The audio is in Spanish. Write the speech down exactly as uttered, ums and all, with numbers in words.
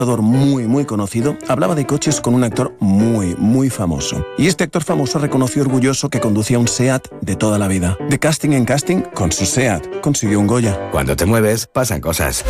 muy, muy conocido, hablaba de coches con un actor muy, muy famoso. Y este actor famoso reconoció orgulloso que conducía un SEAT de toda la vida. De casting en casting, con su SEAT, consiguió un Goya. Cuando te mueves, pasan cosas.